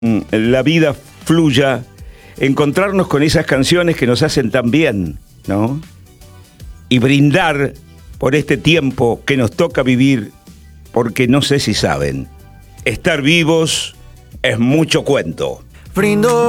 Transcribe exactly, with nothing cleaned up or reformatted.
la vida fluya, encontrarnos con esas canciones que nos hacen tan bien, ¿no? Y brindar por este tiempo que nos toca vivir, porque no sé si saben, estar vivos es mucho cuento. Brindo